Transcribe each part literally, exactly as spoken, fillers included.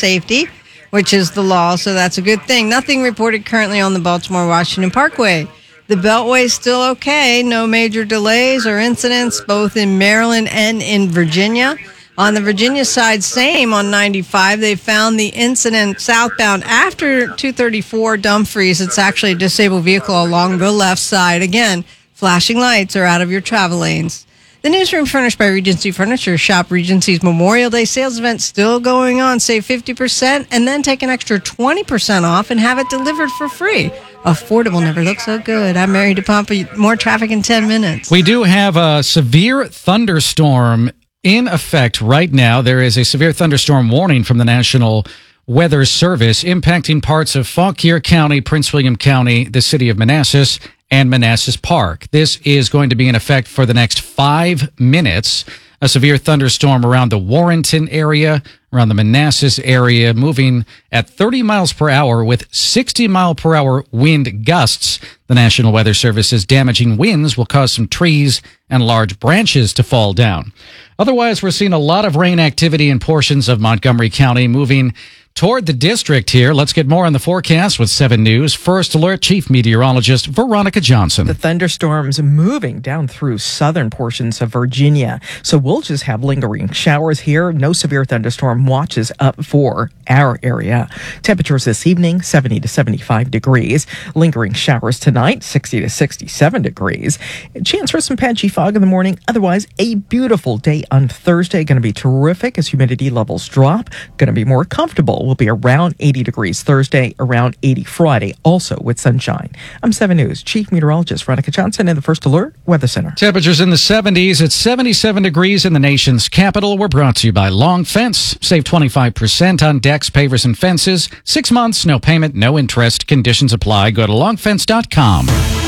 safety, which is the law, so that's a good thing. Nothing reported currently on the Baltimore-Washington Parkway. The Beltway is still okay. No major delays or incidents, both in Maryland and in Virginia. On the Virginia side, same on ninety-five. They found the incident southbound after two thirty-four Dumfries. It's actually a disabled vehicle along the left side. Again, flashing lights are out of your travel lanes. The newsroom furnished by Regency Furniture. Shop Regency's Memorial Day sales event still going on. Save fifty percent and then take an extra twenty percent off and have it delivered for free. Affordable never looked so good. I'm Mary DePompa. More traffic in ten minutes. We do have a severe thunderstorm in effect right now. There is a severe thunderstorm warning from the National Weather Service impacting parts of Fauquier County, Prince William County, the city of Manassas, and Manassas Park. This is going to be in effect for the next five minutes. A severe thunderstorm around the Warrenton area, around the Manassas area, moving at thirty miles per hour with sixty mile per hour wind gusts. The National Weather Service says damaging winds will cause some trees and large branches to fall down. Otherwise, we're seeing a lot of rain activity in portions of Montgomery County, moving toward the district here. Let's get more on the forecast with seven News First Alert Chief Meteorologist Veronica Johnson. The thunderstorms moving down through southern portions of Virginia. So we'll just have lingering showers here. No severe thunderstorm watches up for our area. Temperatures this evening, seventy to seventy-five degrees. Lingering showers tonight, sixty to sixty-seven degrees. Chance for some patchy fog in the morning. Otherwise, a beautiful day on Thursday. Going to be terrific as humidity levels drop. Going to be more comfortable. Will be around eighty degrees Thursday, around eighty Friday, also with sunshine. I'm seven News Chief Meteorologist Veronica Johnson in the First Alert Weather Center. Temperatures in the seventies. It's seventy-seven degrees in the nation's capital. We're brought to you by Long Fence. Save twenty-five percent on decks, pavers, and fences. Six months, no payment, no interest. Conditions apply. Go to long fence dot com.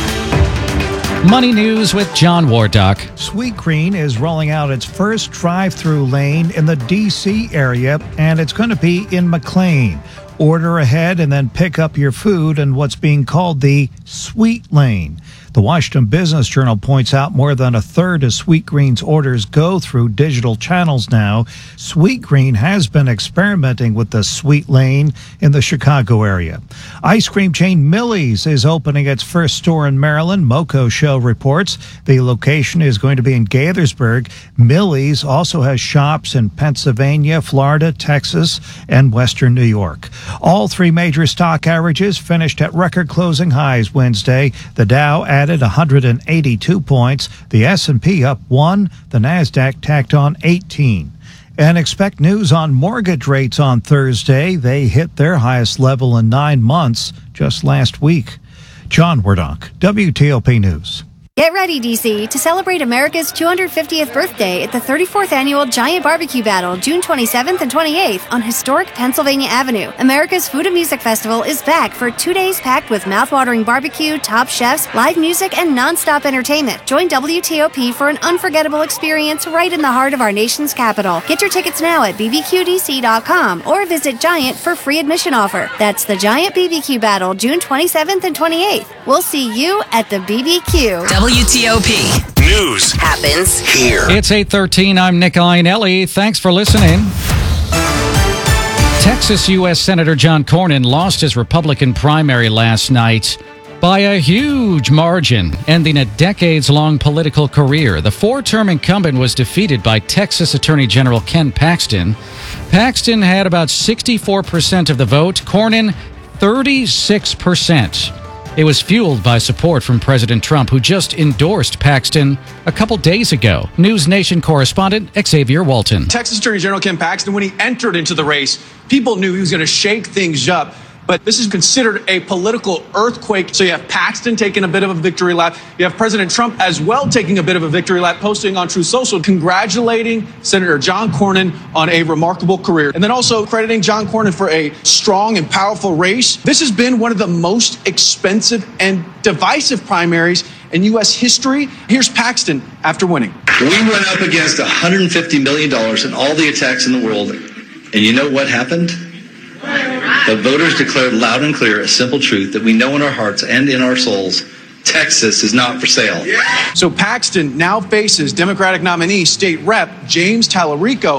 Money News with John Wardock. Sweetgreen is rolling out its first drive-through lane in the D C area, and it's going to be in McLean. Order ahead and then pick up your food in what's being called the Sweet Lane. The Washington Business Journal points out more than a third of Sweetgreen's orders go through digital channels now. Sweetgreen has been experimenting with the Sweet Lane in the Chicago area. Ice cream chain Millie's is opening its first store in Maryland. Moco Show reports the location is going to be in Gaithersburg. Millie's also has shops in Pennsylvania, Florida, Texas, and Western New York. All three major stock averages finished at record closing highs Wednesday. The Dow added one hundred eighty-two points. The S and P up one. The Nasdaq tacked on eighteen. And expect news on mortgage rates on Thursday. They hit their highest level in nine months just last week. John Wardock, W T O P News. Get ready, D C, to celebrate America's two hundred fiftieth birthday at the thirty-fourth Annual Giant Barbecue Battle, June twenty-seventh and twenty-eighth on historic Pennsylvania Avenue. America's Food and Music Festival is back for two days packed with mouthwatering barbecue, top chefs, live music, and nonstop entertainment. Join W T O P for an unforgettable experience right in the heart of our nation's capital. Get your tickets now at b b q d c dot com or visit Giant for free admission offer. That's the Giant B B Q Battle, June twenty-seventh and twenty-eighth. We'll see you at the B B Q. W T O P News happens here. It's eight thirteen. I'm Nick Iannelli. Thanks for listening. Texas U S Senator John Cornyn lost his Republican primary last night by a huge margin, ending a decades-long political career. The four-term incumbent was defeated by Texas Attorney General Ken Paxton. Paxton had about sixty-four percent of the vote. Cornyn, thirty-six percent. It was fueled by support from President Trump, who just endorsed Paxton a couple days ago. News Nation correspondent Xavier Walton. Texas Attorney General Ken Paxton, when he entered into the race, people knew he was going to shake things up. But this is considered a political earthquake. So you have Paxton taking a bit of a victory lap. You have President Trump as well taking a bit of a victory lap, posting on Truth Social, congratulating Senator John Cornyn on a remarkable career. And then also crediting John Cornyn for a strong and powerful race. This has been one of the most expensive and divisive primaries in U S history. Here's Paxton after winning. We went up against one hundred fifty million dollars in all the attacks in the world. And you know what happened? The voters declared loud and clear a simple truth that we know in our hearts and in our souls: Texas is not for sale. So Paxton now faces Democratic nominee State Rep James Tallarico.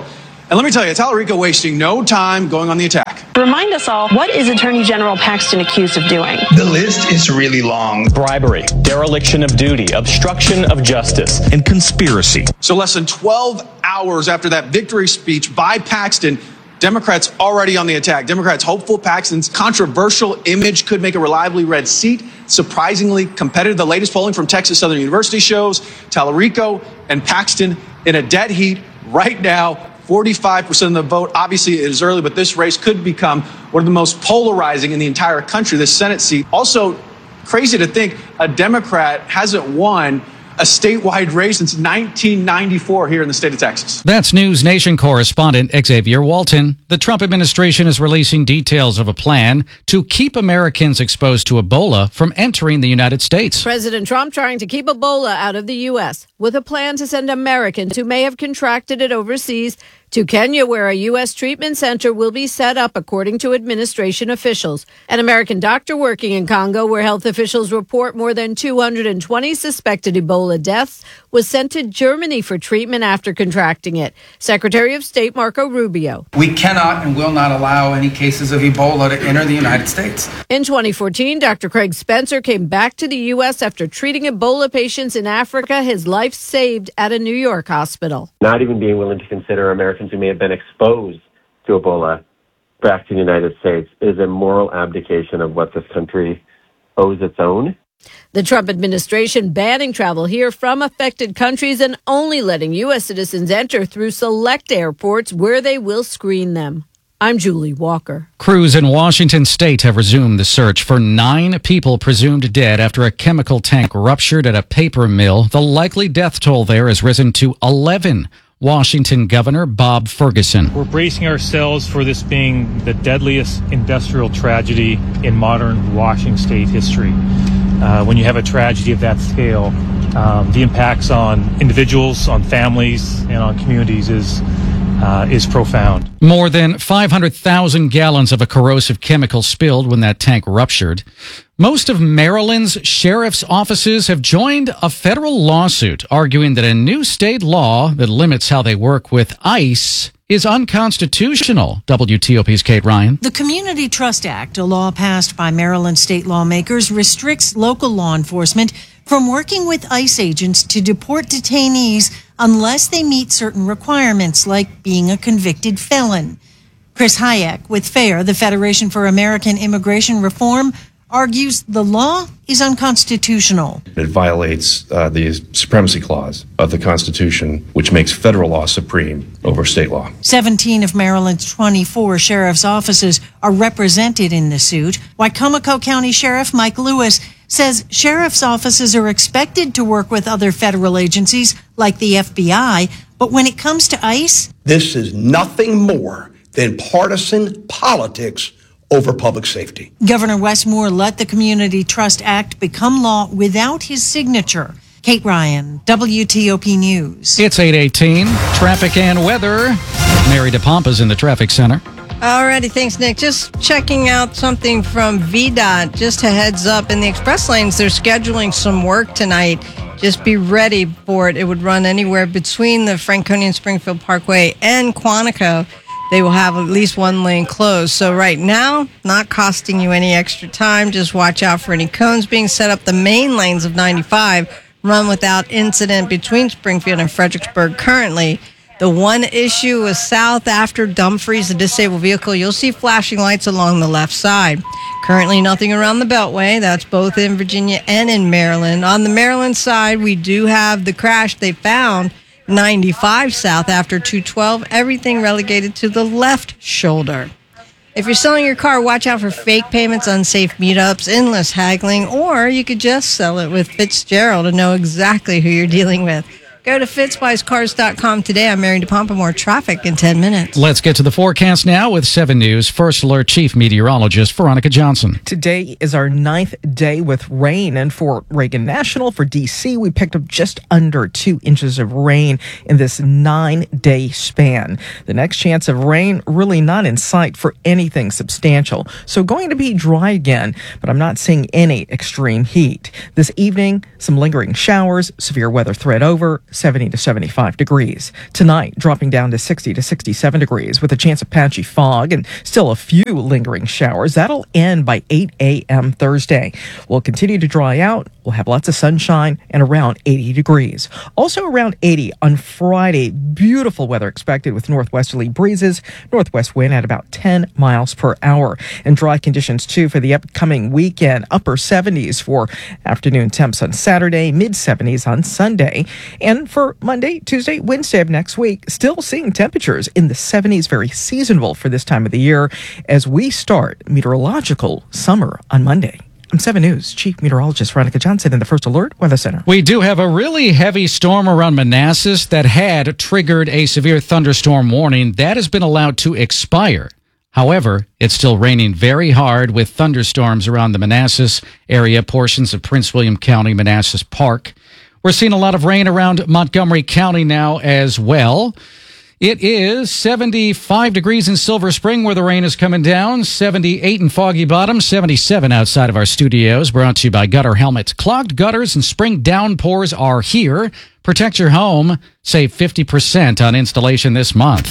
And let me tell you, Tallarico wasting no time going on the attack. Remind us all, what is Attorney General Paxton accused of doing? The list is really long. Bribery, dereliction of duty, obstruction of justice, and conspiracy. So less than twelve hours after that victory speech by Paxton, Democrats already on the attack. Democrats hopeful Paxton's controversial image could make a reliably red seat surprisingly competitive. The latest polling from Texas Southern University shows Tallarico and Paxton in a dead heat right now. forty-five percent of the vote. Obviously, it is early, but this race could become one of the most polarizing in the entire country, this Senate seat. Also, crazy to think a Democrat hasn't won a statewide race since nineteen ninety-four here in the state of Texas. That's News Nation correspondent Xavier Walton. The Trump administration is releasing details of a plan to keep Americans exposed to Ebola from entering the United States. President Trump trying to keep Ebola out of the U S with a plan to send Americans who may have contracted it overseas to Kenya, where a U S treatment center will be set up, according to administration officials. An American doctor working in Congo, where health officials report more than two hundred twenty suspected Ebola deaths, was sent to Germany for treatment after contracting it. Secretary of State Marco Rubio. We cannot and will not allow any cases of Ebola to enter the United States. In twenty fourteen, Doctor Craig Spencer came back to the U S after treating Ebola patients in Africa, his life saved at a New York hospital. Not even being willing to consider Americans who may have been exposed to Ebola back to the United States is a moral abdication of what this country owes its own. The Trump administration banning travel here from affected countries and only letting U S citizens enter through select airports where they will screen them. I'm Julie Walker. Crews in Washington state have resumed the search for nine people presumed dead after a chemical tank ruptured at a paper mill. The likely death toll there has risen to eleven. Washington Governor Bob Ferguson. We're bracing ourselves for this being the deadliest industrial tragedy in modern Washington state history. Uh, when you have a tragedy of that scale, um, the impacts on individuals, on families, and on communities is uh, is profound. More than five hundred thousand gallons of a corrosive chemical spilled when that tank ruptured. Most of Maryland's sheriff's offices have joined a federal lawsuit arguing that a new state law that limits how they work with ICE is unconstitutional. W T O P's Kate Ryan. The Community Trust Act, a law passed by Maryland state lawmakers, restricts local law enforcement from working with ICE agents to deport detainees unless they meet certain requirements, like being a convicted felon. Chris Hayek with FAIR, the Federation for American Immigration Reform, argues the law is unconstitutional. It violates uh, the supremacy clause of the Constitution, which makes federal law supreme over state law. seventeen of Maryland's twenty-four sheriff's offices are represented in the suit. Wicomico County Sheriff Mike Lewis says sheriff's offices are expected to work with other federal agencies like the F B I, but when it comes to ICE, this is nothing more than partisan politics over public safety. Governor Wes Moore let the Community Trust Act become law without his signature. Kate Ryan, W T O P News. It's eight eighteen. Traffic and weather. Mary DePompa's in the traffic center. Alrighty, thanks, Nick. Just checking out something from V DOT. Just a heads up, in the express lanes, they're scheduling some work tonight. Just be ready for it. It would run anywhere between the Franconia and Springfield Parkway and Quantico. They will have at least one lane closed. So right now, not costing you any extra time. Just watch out for any cones being set up. The main lanes of ninety-five run without incident between Springfield and Fredericksburg currently. The one issue is south after Dumfries, a disabled vehicle. You'll see flashing lights along the left side. Currently nothing around the Beltway. That's both in Virginia and in Maryland. On the Maryland side, we do have the crash they found ninety-five south after two twelve. Everything relegated to the left shoulder. If you're selling your car, watch out for fake payments, unsafe meetups, endless haggling, or you could just sell it with Fitzgerald and know exactly who you're dealing with. Go to fitz buys cars dot com today. I'm Mary DePompa. More traffic in ten minutes. Let's get to the forecast now with seven News First Alert Chief Meteorologist Veronica Johnson. Today is our ninth day with rain, and for Reagan National, for D C, we picked up just under two inches of rain in this nine-day span. The next chance of rain really not in sight for anything substantial. So going to be dry again, but I'm not seeing any extreme heat. This evening, some lingering showers, severe weather threat over, seventy to seventy-five degrees. Tonight, dropping down to sixty to sixty-seven degrees with a chance of patchy fog and still a few lingering showers. That'll end by eight a.m. Thursday. We'll continue to dry out. We'll have lots of sunshine and around eighty degrees. Also around eighty on Friday. Beautiful weather expected with northwesterly breezes, northwest wind at about ten miles per hour. And dry conditions too for the upcoming weekend. Upper seventies for afternoon temps on Saturday, mid seventies on Sunday. And for Monday, Tuesday, Wednesday of next week, still seeing temperatures in the seventies, very seasonable for this time of the year as we start meteorological summer on Monday. I'm seven News Chief Meteorologist Veronica Johnson in the First Alert Weather Center. We do have a really heavy storm around Manassas that had triggered a severe thunderstorm warning. That has been allowed to expire. However, it's still raining very hard with thunderstorms around the Manassas area, portions of Prince William County, Manassas Park. We're seeing a lot of rain around Montgomery County now as well. It is seventy-five degrees in Silver Spring where the rain is coming down, seventy-eight in Foggy Bottom, seventy-seven outside of our studios. Brought to you by Gutter Helmet. Clogged gutters and spring downpours are here. Protect your home. Save fifty percent on installation this month.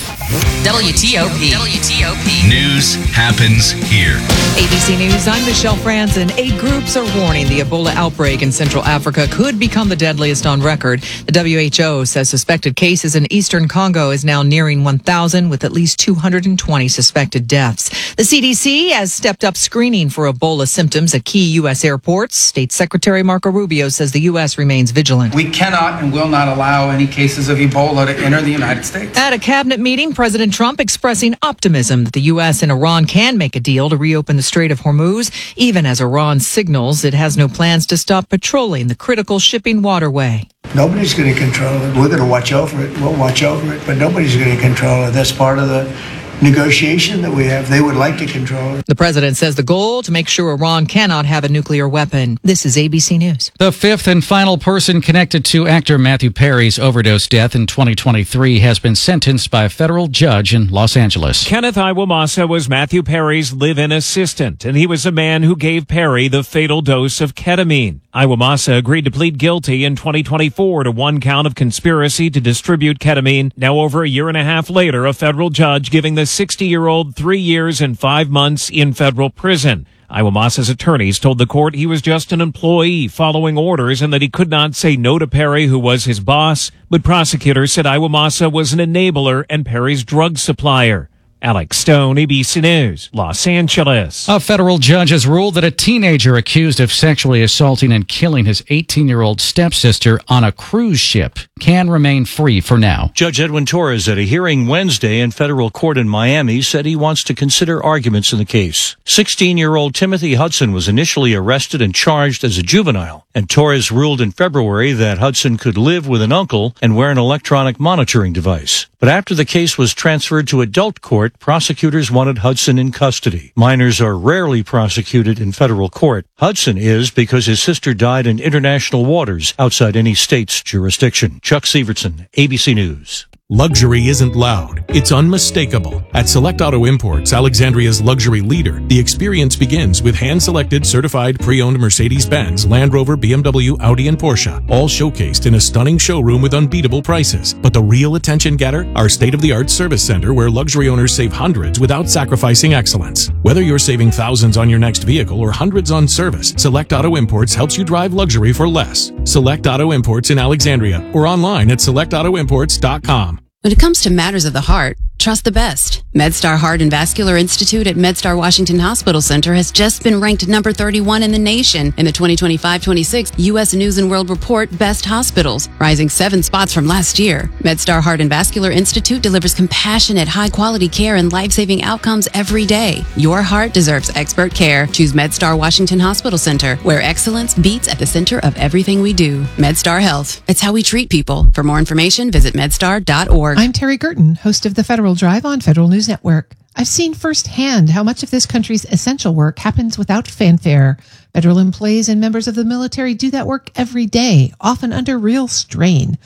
W T O P. W T O P. News happens here. A B C News, I'm Michelle Franzen. Eight groups are warning the Ebola outbreak in Central Africa could become the deadliest on record. The W H O says suspected cases in eastern Congo is now nearing one thousand with at least two hundred twenty suspected deaths. The C D C has stepped up screening for Ebola symptoms at key U S airports. State Secretary Marco Rubio says the U S remains vigilant. We cannot and will not allow any cases of Ebola to enter the United States. At a cabinet meeting, President Trump expressing optimism that the U S and Iran can make a deal to reopen the Strait of Hormuz, even as Iran signals it has no plans to stop patrolling the critical shipping waterway. Nobody's going to control it. We're going to watch over it. We'll watch over it, but nobody's going to control it. That's part of the negotiation that we have. They would like to control it. The president says the goal to make sure Iran cannot have a nuclear weapon. This is A B C News. The fifth and final person connected to actor Matthew Perry's overdose death in twenty twenty-three has been sentenced by a federal judge in Los Angeles. Kenneth Iwamasa was Matthew Perry's live-in assistant, and he was the man who gave Perry the fatal dose of ketamine. Iwamasa agreed to plead guilty in twenty twenty-four to one count of conspiracy to distribute ketamine. Now, over a year and a half later, a federal judge giving the sixty-year-old three years and five months in federal prison. Iwamasa's attorneys told the court he was just an employee following orders and that he could not say no to Perry, who was his boss. But prosecutors said Iwamasa was an enabler and Perry's drug supplier. Alex Stone, A B C News, Los Angeles. A federal judge has ruled that a teenager accused of sexually assaulting and killing his eighteen-year-old stepsister on a cruise ship can remain free for now. Judge Edwin Torres, at a hearing Wednesday in federal court in Miami, said he wants to consider arguments in the case. sixteen-year-old Timothy Hudson was initially arrested and charged as a juvenile, and Torres ruled in February that Hudson could live with an uncle and wear an electronic monitoring device. But after the case was transferred to adult court, prosecutors wanted Hudson in custody. Minors are rarely prosecuted in federal court. Hudson is because his sister died in international waters outside any state's jurisdiction. Chuck Severson, A B C News. Luxury isn't loud, it's unmistakable. At Select Auto Imports, Alexandria's luxury leader, the experience begins with hand-selected, certified, pre-owned Mercedes-Benz, Land Rover, B M W, Audi, and Porsche, all showcased in a stunning showroom with unbeatable prices. But the real attention getter? Our state-of-the-art service center where luxury owners save hundreds without sacrificing excellence. Whether you're saving thousands on your next vehicle or hundreds on service, Select Auto Imports helps you drive luxury for less. Select Auto Imports in Alexandria or online at select auto imports dot com. When it comes to matters of the heart, trust the best. MedStar Heart and Vascular Institute at MedStar Washington Hospital Center has just been ranked number thirty-one in the nation in the twenty twenty-five twenty-six U S News and World Report Best Hospitals, rising seven spots from last year. MedStar Heart and Vascular Institute delivers compassionate, high-quality care and life-saving outcomes every day. Your heart deserves expert care. Choose MedStar Washington Hospital Center, where excellence beats at the center of everything we do. MedStar Health. It's how we treat people. For more information, visit medstar dot org. I'm Terry Gerton, host of the Federal Drive on Federal News Network. I've seen firsthand how much of this country's essential work happens without fanfare. Federal employees and members of the military do that work every day, often under real strain.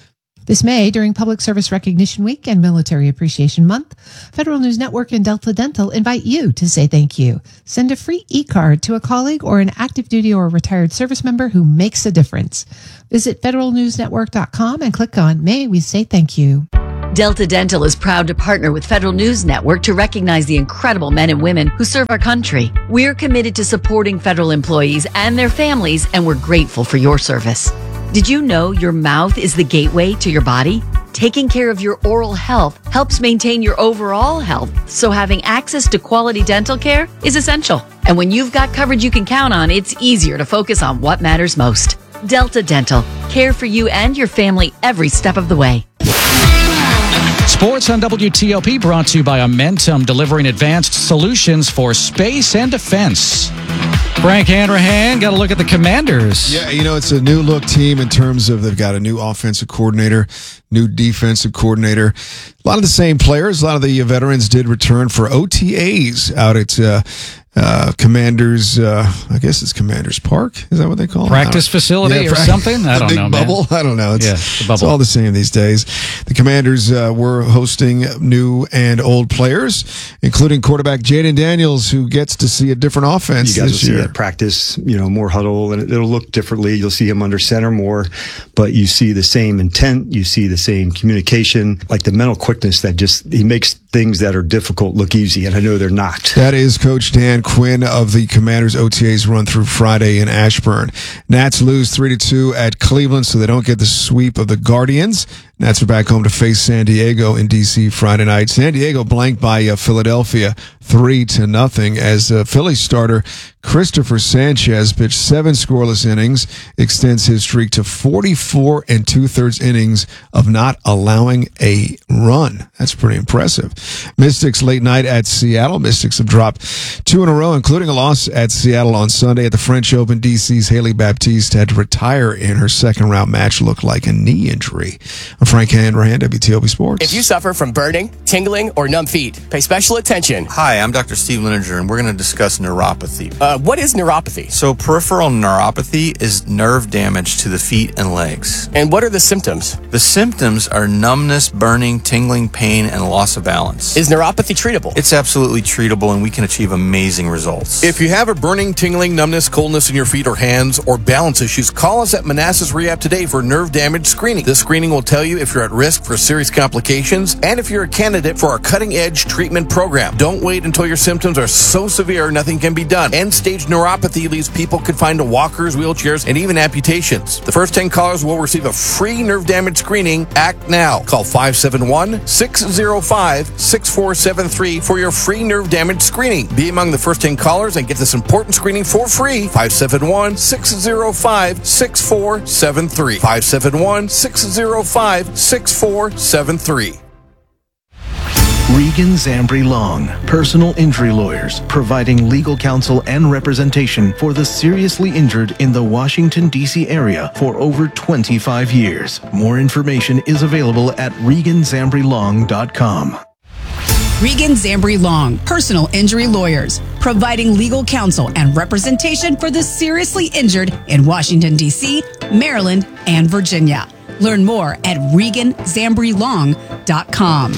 This May, during Public Service Recognition Week and Military Appreciation Month, Federal News Network and Delta Dental invite you to say thank you. Send a free e-card to a colleague or an active duty or retired service member who makes a difference. Visit federal news network dot com and click on May We Say Thank You. Delta Dental is proud to partner with Federal News Network to recognize the incredible men and women who serve our country. We're committed to supporting federal employees and their families, and we're grateful for your service. Did you know your mouth is the gateway to your body? Taking care of your oral health helps maintain your overall health, so having access to quality dental care is essential. And when you've got coverage you can count on, it's easier to focus on what matters most. Delta Dental. Care for you and your family every step of the way. Sports on W T O P brought to you by Amentum, delivering advanced solutions for space and defense. Frank Hanrahan, got to look at the Commanders. Yeah, you know, it's a new look team in terms of they've got a new offensive coordinator, new defensive coordinator. A lot of the same players, a lot of the veterans did return for O T As out at uh, uh, Commanders, uh, I guess it's Commanders Park. Is that what they call it? Practice facility yeah, or pra- something? I don't big know, bubble? man. I don't know. It's, yeah, the bubble. It's all the same these days. The Commanders uh, were hosting new and old players, including quarterback Jaden Daniels, who gets to see a different offense you guys this will year. See at practice, you know, more huddle, and it'll look differently. You'll see him under center more, but you see the same intent. You see the same communication, like the mental quickness that just, he makes things that are difficult look easy, and I know they're not. That is Coach Dan Quinn of the Commanders. O T As run through Friday in Ashburn. Nats lose three to two at Cleveland, so they don't get the sweep of the Guardians. Nats are back home to face San Diego in D C Friday night. San Diego blanked by uh, Philadelphia three to nothing as uh, Philly starter Christopher Sanchez pitched seven scoreless innings, extends his streak to forty-four and two-thirds innings of not allowing a run. That's pretty impressive. Mystics late night at Seattle. Mystics have dropped two in a row, including a loss at Seattle on Sunday at the French Open. D C's Haley Baptiste had to retire in her second round match. Looked like a knee injury. I'm Frank Hanrahan, W T O P Sports. If you suffer from burning, tingling, or numb feet, pay special attention. Hi, I'm Doctor Steve Lininger, and we're going to discuss neuropathy. Uh, what is neuropathy? So peripheral neuropathy is nerve damage to the feet and legs. And what are the symptoms? The symptoms are numbness, burning, tingling, pain, and loss of balance. Is neuropathy treatable? It's absolutely treatable, and we can achieve amazing results. If you have a burning, tingling, numbness, coldness in your feet or hands, or balance issues, call us at Manassas Rehab today for nerve damage screening. This screening will tell you if you're at risk for serious complications and if you're a candidate for our cutting-edge treatment program. Don't wait until your symptoms are so severe nothing can be done. End-stage neuropathy leaves people confined to walkers, wheelchairs, and even amputations. The first ten callers will receive a free nerve damage screening. Act now. Call five seven one, six zero five, six four seven three for your free nerve damage screening. Be among the first ten callers and get this important screening for free. five seven one, six zero five, six four seven three. five seven one, six zero five, six four seven three. Regan Zambri Long, personal injury lawyers, providing legal counsel and representation for the seriously injured in the Washington, D C area for over twenty-five years. More information is available at regan zambri long dot com. Regan Zambri Long, personal injury lawyers, providing legal counsel and representation for the seriously injured in Washington, D C, Maryland, and Virginia. Learn more at regan zambri long dot com.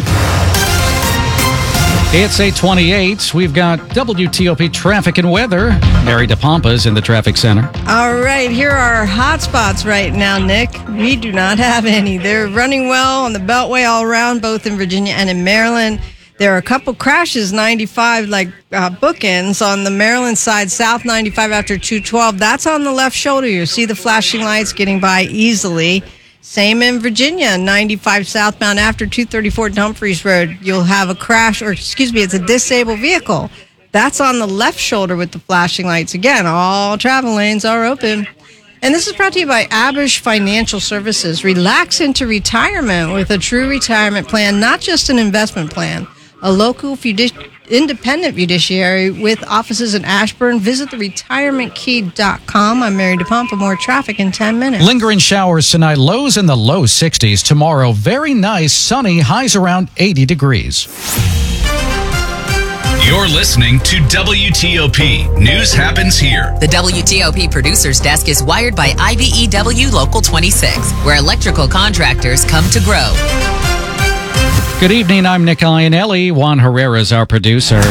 It's eight twenty-eight. We've got W T O P traffic and weather. Mary DePompa's in the traffic center. All right, here are our hot spots right now, Nick. We do not have any. They're running well on the Beltway all around, both in Virginia and in Maryland. There are a couple crashes, ninety-five, like uh, bookends on the Maryland side, South ninety-five after two twelve. That's on the left shoulder. You see the flashing lights getting by easily. Same in Virginia, ninety-five southbound after two thirty-four Dumfries Road. You'll have a crash, or excuse me, it's a disabled vehicle. That's on the left shoulder with the flashing lights. Again, all travel lanes are open. And this is brought to you by Abish Financial Services. Relax into retirement with a true retirement plan, not just an investment plan. A local fiduci- independent fiduciary with offices in Ashburn. Visit the retirement key dot com. I'm Mary DePompa. More traffic in ten minutes. Lingering showers tonight, lows in the low sixties. Tomorrow, very nice, sunny, highs around eighty degrees. You're listening to W T O P. News happens here. The W T O P producer's desk is wired by I B E W Local twenty-six, where electrical contractors come to grow. Good evening. I'm Nick Iannelli. Juan Herrera is our producer.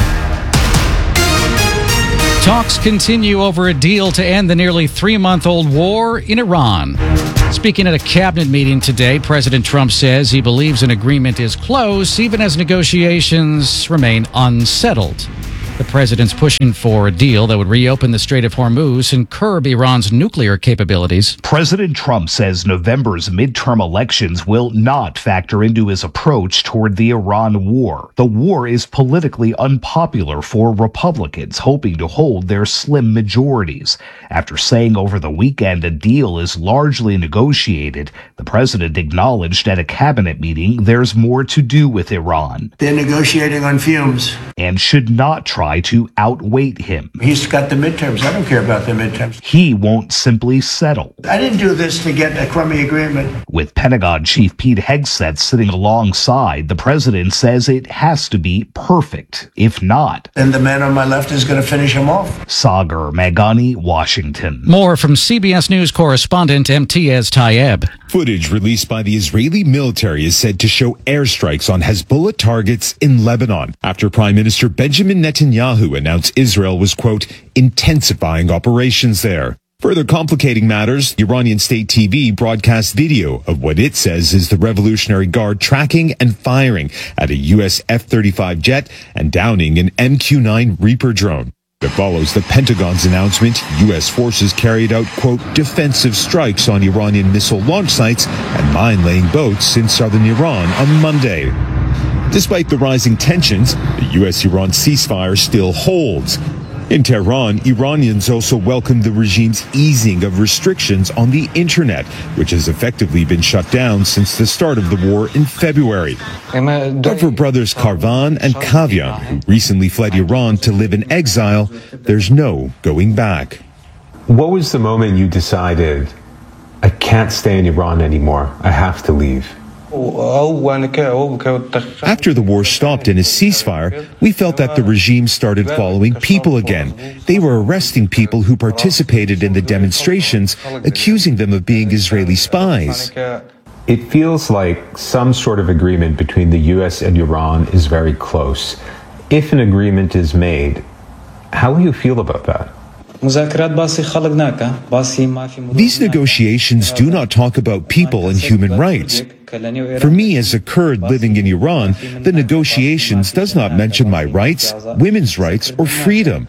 Talks continue over a deal to end the nearly three-month-old war in Iran. Speaking at a cabinet meeting today, President Trump says he believes an agreement is close, even as negotiations remain unsettled. The president's pushing for a deal that would reopen the Strait of Hormuz and curb Iran's nuclear capabilities. President Trump says November's midterm elections will not factor into his approach toward the Iran war. The war is politically unpopular for Republicans hoping to hold their slim majorities. After saying over the weekend a deal is largely negotiated, the president acknowledged at a cabinet meeting there's more to do with Iran. They're negotiating on fumes. And should not try to outweight him. He's got the midterms. I don't care about the midterms. He won't simply settle. I didn't do this to get a crummy agreement. With Pentagon Chief Pete Hegseth sitting alongside, the president says it has to be perfect. If not, then the man on my left is going to finish him off. Sagar Meghani, Washington. More from C B S News correspondent Imtiaz Tayeb. Footage released by the Israeli military is said to show airstrikes on Hezbollah targets in Lebanon after Prime Minister Benjamin Netanyahu announced Israel was, quote, intensifying operations there. Further complicating matters, Iranian state T V broadcast video of what it says is the Revolutionary Guard tracking and firing at a U S F thirty-five jet and downing an M Q nine Reaper drone. It follows the Pentagon's announcement U S forces carried out, quote, defensive strikes on Iranian missile launch sites and mine-laying boats in southern Iran on Monday. Despite the rising tensions, the U S-Iran ceasefire still holds. In Tehran, Iranians also welcomed the regime's easing of restrictions on the internet, which has effectively been shut down since the start of the war in February. But for brothers Karvan and Kavian, who recently fled Iran to live in exile, there's no going back. What was the moment you decided, I can't stay in Iran anymore, I have to leave? After the war stopped in a ceasefire, we felt that the regime started following people again. They were arresting people who participated in the demonstrations, accusing them of being Israeli spies. It feels like some sort of agreement between the U S and Iran is very close. If an agreement is made, how will you feel about that? These negotiations do not talk about people and human rights. For me, as a Kurd living in Iran, the negotiations does not mention my rights, women's rights, or freedom.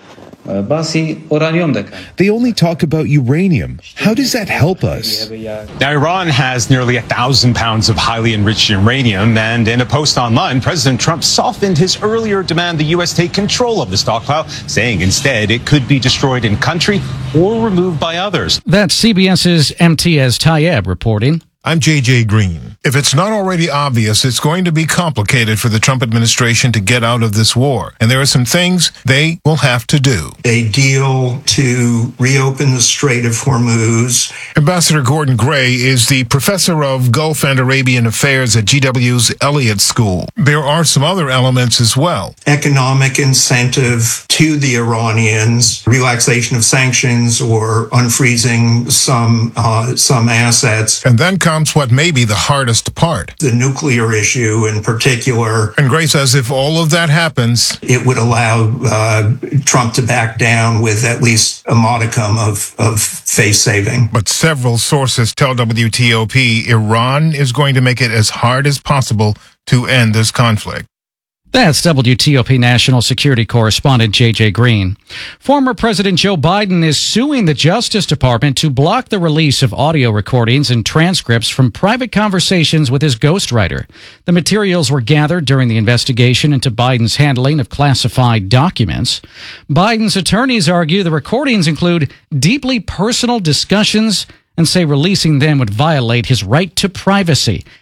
They only talk about uranium. How does that help us? Now, Iran has nearly a thousand pounds of highly enriched uranium, and in a post online, President Trump softened his earlier demand the U S take control of the stockpile, saying instead it could be destroyed in country or removed by others. That's CBS's Imtiaz Tayeb reporting. I'm J J Green. If it's not already obvious, it's going to be complicated for the Trump administration to get out of this war. And there are some things they will have to do. A deal to reopen the Strait of Hormuz. Ambassador Gordon Gray is the professor of Gulf and Arabian Affairs at G W's Elliott School. There are some other elements as well. Economic incentive to the Iranians, relaxation of sanctions or unfreezing some, uh, some assets. And then comes what may be the hardest part. The nuclear issue in particular. And Gray says if all of that happens, it would allow uh, Trump to back down with at least a modicum of, of face saving. But several sources tell W T O P Iran is going to make it as hard as possible to end this conflict. That's W T O P National Security Correspondent J J Green. Former President Joe Biden is suing the Justice Department to block the release of audio recordings and transcripts from private conversations with his ghostwriter. The materials were gathered during the investigation into Biden's handling of classified documents. Biden's attorneys argue the recordings include deeply personal discussions and say releasing them would violate his right to privacy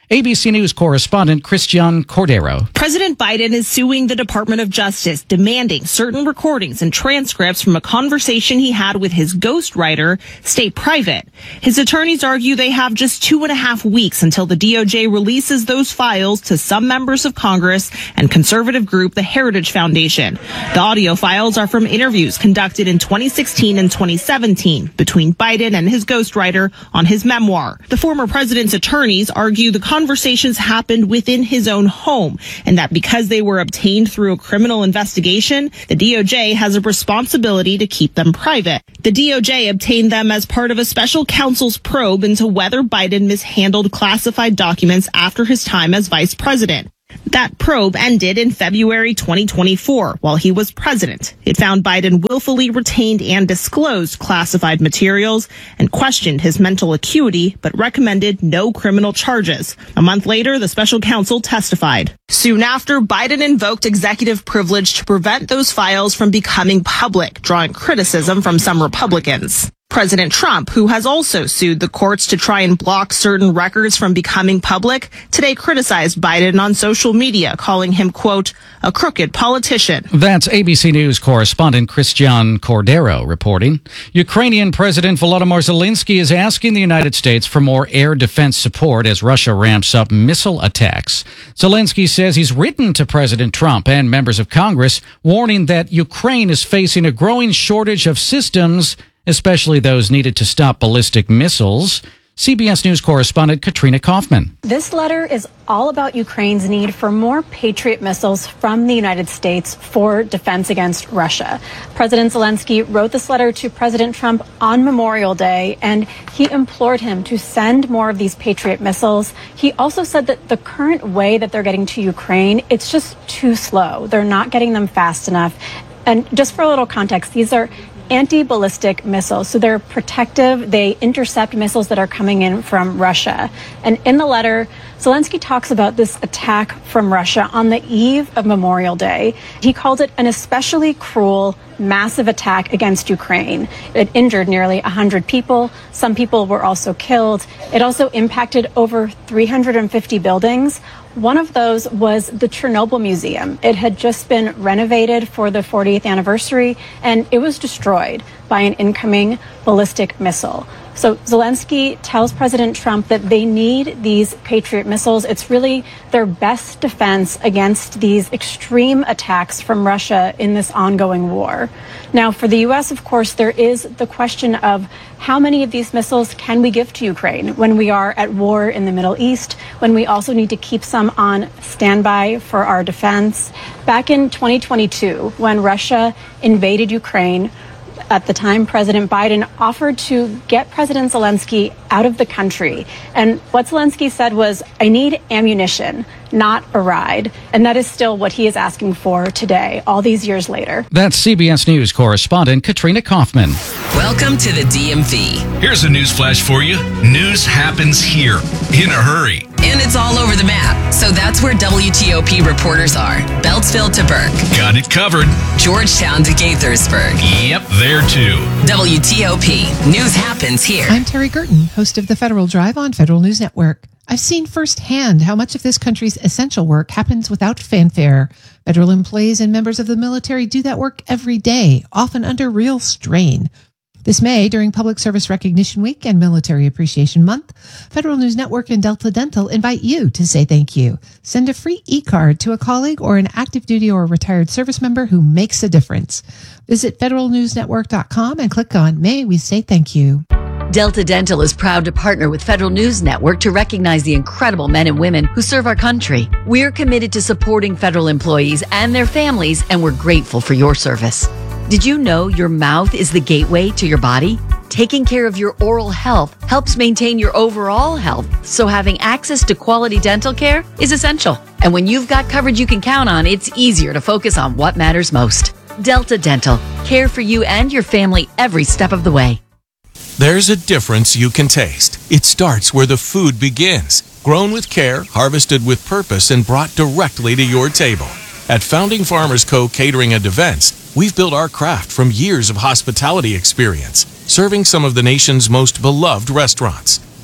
A B C News correspondent Christian Cordero. President Biden is suing the Department of Justice, demanding certain recordings and transcripts from a conversation he had with his ghostwriter stay private. His attorneys argue they have just two and a half weeks until the D O J releases those files to some members of Congress and conservative group the Heritage Foundation. The audio files are from interviews conducted in twenty sixteen and twenty seventeen between Biden and his ghostwriter on his memoir. The former president's attorneys argue the conversations happened within his own home, and that because they were obtained through a criminal investigation, the D O J has a responsibility to keep them private. The D O J obtained them as part of a special counsel's probe into whether Biden mishandled classified documents after his time as vice president. That probe ended in February twenty twenty-four while he was president. It found Biden willfully retained and disclosed classified materials and questioned his mental acuity, but recommended no criminal charges. A month later, the special counsel testified. Soon after, Biden invoked executive privilege to prevent those files from becoming public, drawing criticism from some Republicans. President Trump, who has also sued the courts to try and block certain records from becoming public, today criticized Biden on social media, calling him, quote, a crooked politician. That's A B C News correspondent Christian Cordero reporting. Ukrainian President Volodymyr Zelensky is asking the United States for more air defense support as Russia ramps up missile attacks. Zelensky says he's written to President Trump and members of Congress, warning that Ukraine is facing a growing shortage of systems, especially those needed to stop ballistic missiles. C B S News correspondent Katrina Kaufman. This letter is all about Ukraine's need for more Patriot missiles from the United States for defense against Russia. President Zelensky wrote this letter to President Trump on Memorial Day, and he implored him to send more of these Patriot missiles. He also said that the current way that they're getting to Ukraine, it's just too slow. They're not getting them fast enough. And just for a little context, these are anti-ballistic missiles. So they're protective. They intercept missiles that are coming in from Russia. And in the letter, Zelensky talks about this attack from Russia on the eve of Memorial Day. He called it an especially cruel, massive attack against Ukraine. It injured nearly one hundred people. Some people were also killed. It also impacted over three hundred fifty buildings. One of those was the Chernobyl Museum. It had just been renovated for the fortieth anniversary, and it was destroyed by an incoming ballistic missile. So Zelensky tells President Trump that they need these Patriot missiles. It's really their best defense against these extreme attacks from Russia in this ongoing war. Now, for the U S, of course, there is the question of how many of these missiles can we give to Ukraine when we are at war in the Middle East, when we also need to keep some on standby for our defense. Back in twenty twenty-two, when Russia invaded Ukraine, at the time, President Biden offered to get President Zelensky out of the country. And what Zelensky said was, I need ammunition, not a ride. And that is still what he is asking for today, all these years later. That's C B S News correspondent Katrina Kaufman. Welcome to the D M V. Here's a news flash for you. News happens here in a hurry. And it's all over the map. So that's where W T O P reporters are. Beltsville to Burke. Got it covered. Georgetown to Gaithersburg. Yep, there too. W T O P. News happens here. I'm Terry Gerton, host of the Federal Drive on Federal News Network. I've seen firsthand how much of this country's essential work happens without fanfare. Federal employees and members of the military do that work every day, often under real strain. This May, during Public Service Recognition Week and Military Appreciation Month, Federal News Network and Delta Dental invite you to say thank you. Send a free e-card to a colleague or an active duty or retired service member who makes a difference. Visit federal news network dot com and click on May We Say Thank You. Delta Dental is proud to partner with Federal News Network to recognize the incredible men and women who serve our country. We're committed to supporting federal employees and their families, and we're grateful for your service. Did you know your mouth is the gateway to your body? Taking care of your oral health helps maintain your overall health, so having access to quality dental care is essential. And when you've got coverage you can count on, it's easier to focus on what matters most. Delta Dental. Care for you and your family every step of the way. There's a difference you can taste. It starts where the food begins. Grown with care, harvested with purpose, and brought directly to your table. At Founding Farmers Co. Catering and Events, we've built our craft from years of hospitality experience, serving some of the nation's most beloved restaurants.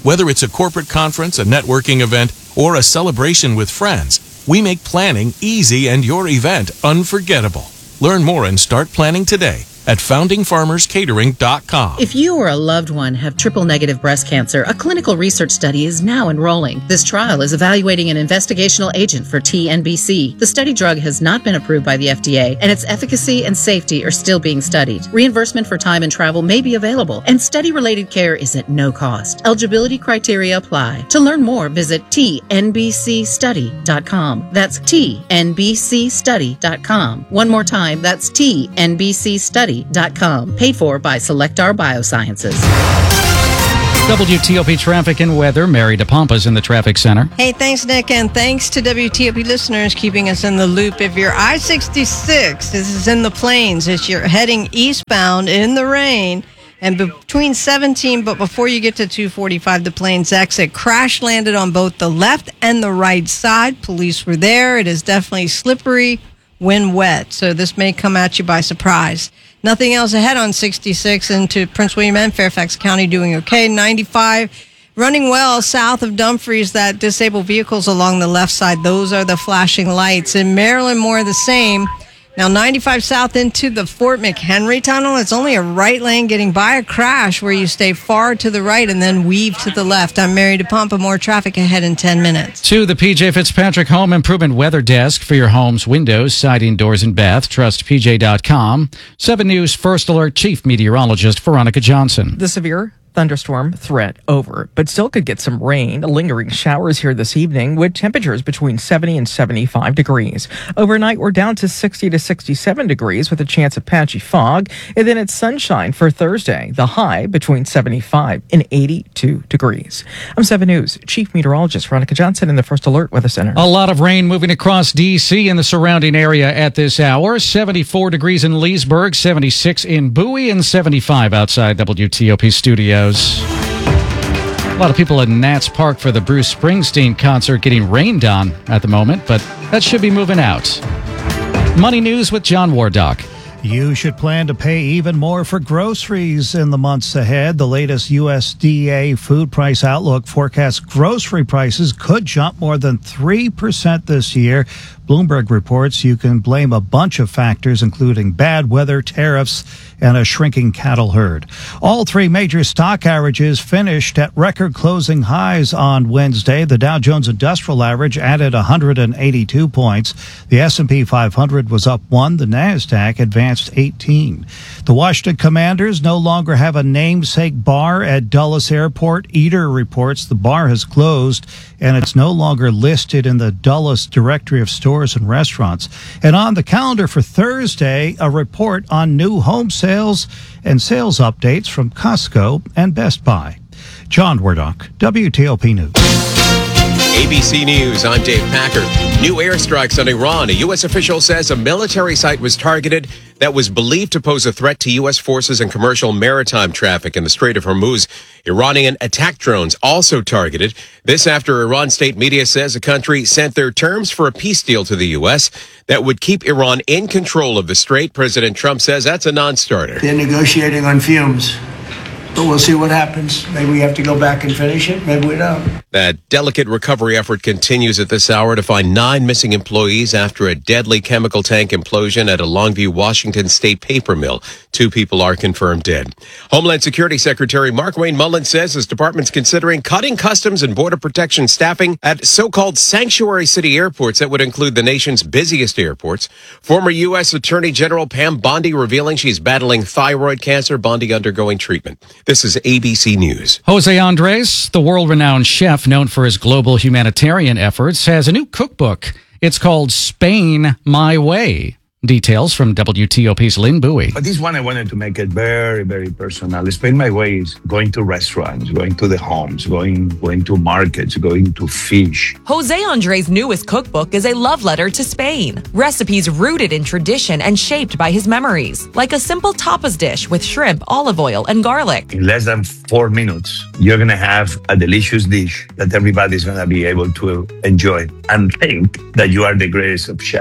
Whether it's a corporate conference, a networking event, or a celebration with friends, we make planning easy and your event unforgettable. Learn more and start planning today at founding farmers catering dot com. If you or a loved one have triple-negative breast cancer, a clinical research study is now enrolling. This trial is evaluating an investigational agent for T N B C. The study drug has not been approved by the F D A, and its efficacy and safety are still being studied. Reimbursement for time and travel may be available, and study-related care is at no cost. Eligibility criteria apply. To learn more, visit T N B C study dot com. That's T N B C study dot com. One more time, that's T N B C study dot com. Paid for by Selectar Biosciences. W T O P traffic and weather. Mary DePompa's in the traffic center. Hey, thanks, Nick, and thanks to W T O P listeners keeping us in the loop. If you're I sixty-six, this is in the Plains. If you're heading eastbound in the rain, and between seventeen, but before you get to two forty-five, the Plains exit, crash landed on both the left and the right side. Police were there. It is definitely slippery when wet, so this may come at you by surprise. Nothing else ahead on sixty-six into Prince William and Fairfax County, doing okay. ninety-five running well south of Dumfries. That disabled vehicles along the left side, those are the flashing lights. In Maryland, more of the same. Now ninety-five south into the Fort McHenry Tunnel. It's only a right lane getting by a crash where you stay far to the right and then weave to the left. I'm Mary DePompa. More traffic ahead in ten minutes. To the P J Fitzpatrick Home Improvement Weather Desk for your home's windows, siding, doors, and bath. Trust P J dot com. seven News First Alert Chief Meteorologist Veronica Johnson. The severe thunderstorm threat over, but still could get some rain, lingering showers here this evening with temperatures between seventy and seventy-five degrees. Overnight, we're down to sixty to sixty-seven degrees with a chance of patchy fog, and then it's sunshine for Thursday, the high between seventy-five and eighty-two degrees. I'm seven News Chief Meteorologist Veronica Johnson in the First Alert Weather Center. A lot of rain moving across D C and the surrounding area at this hour. seventy-four degrees in Leesburg, seventy-six in Bowie, and seventy-five outside W T O P studios. A lot of people at Nats Park for the Bruce Springsteen concert getting rained on at the moment, but that should be moving out. Money News with John Wardock. You should plan to pay even more for groceries in the months ahead. The latest U S D A food price outlook forecasts grocery prices could jump more than three percent this year. Bloomberg reports you can blame a bunch of factors, including bad weather, tariffs, and a shrinking cattle herd. All three major stock averages finished at record closing highs on Wednesday. The Dow Jones Industrial Average added one hundred eighty-two points. The S and P five hundred was up one. The NASDAQ advanced eighteen. The Washington Commanders no longer have a namesake bar at Dulles Airport. Eater reports the bar has closed and it's no longer listed in the Dulles Directory of Stores and Restaurants. And on the calendar for Thursday, a report on new home sales and sales updates from Costco and Best Buy. John Wardock, W T O P News. A B C News, I'm Dave Packer. New airstrikes on Iran. A U S official says a military site was targeted that was believed to pose a threat to U S forces and commercial maritime traffic in the Strait of Hormuz. Iranian attack drones also targeted. This after Iran state media says the country sent their terms for a peace deal to the U S that would keep Iran in control of the strait. President Trump says that's a non-starter. They're negotiating on fumes. But we'll see what happens. Maybe we have to go back and finish it. Maybe we don't. That delicate recovery effort continues at this hour to find nine missing employees after a deadly chemical tank implosion at a Longview, Washington state paper mill. Two people are confirmed dead. Homeland Security Secretary Markwayne Mullin says his department's considering cutting Customs and Border Protection staffing at so-called sanctuary city airports that would include the nation's busiest airports. Former U S Attorney General Pam Bondi revealing she's battling thyroid cancer. Bondi undergoing treatment. This is A B C News. Jose Andres, the world-renowned chef known for his global humanitarian efforts, has a new cookbook. It's called Spain My Way. Details from W T O P's Lynn Bowie. But this one, I wanted to make it very, very personal. Spain My Way is going to restaurants, going to the homes, going going to markets, going to fish. Jose Andres' newest cookbook is a love letter to Spain. Recipes rooted in tradition and shaped by his memories, like a simple tapas dish with shrimp, olive oil, and garlic. In less than four minutes, you're going to have a delicious dish that everybody's going to be able to enjoy and think that you are the greatest of chefs.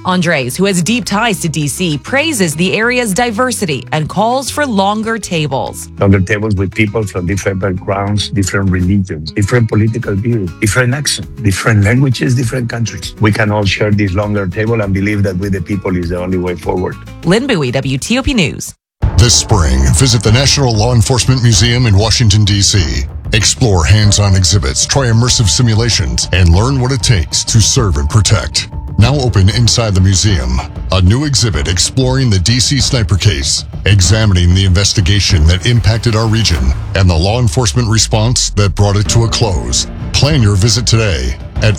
Andres, who has deep ties to D C, praises the area's diversity and calls for longer tables. Longer tables with people from different backgrounds, different religions, different political views, different accents, different languages, different countries. We can all share this longer table and believe that with the people is the only way forward. Lynn Bowie, W T O P News. This spring, visit the National Law Enforcement Museum in Washington, D C Explore hands-on exhibits, try immersive simulations, and learn what it takes to serve and protect. Now open inside the museum, a new exhibit exploring the D C sniper case, examining the investigation that impacted our region and the law enforcement response that brought it to a close. Plan your visit today at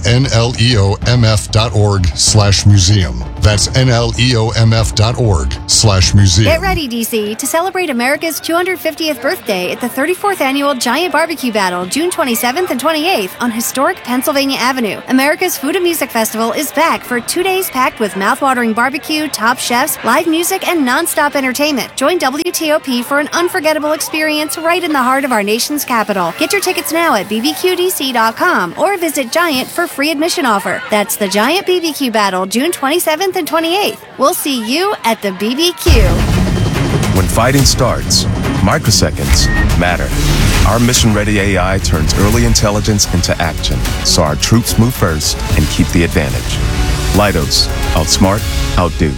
nleomf.org slash museum. That's nleomf.org slash museum. Get ready, D C, to celebrate America's two hundred fiftieth birthday at the thirty-fourth Annual Giant Barbecue Battle, June twenty-seventh and twenty-eighth on historic Pennsylvania Avenue. America's Food and Music Festival is back for two days packed with mouthwatering barbecue, top chefs, live music, and nonstop entertainment. Join W T O P for an unforgettable experience right in the heart of our nation's capital. Get your tickets now at b b q d c dot com or visit Giant for free admission offer. That's the Giant B B Q Battle, June twenty-seventh and twenty-eighth. We'll see you at the B B Q. When fighting starts, microseconds matter. Our mission-ready A I turns early intelligence into action, so our troops move first and keep the advantage. Leidos, outsmart, outdo.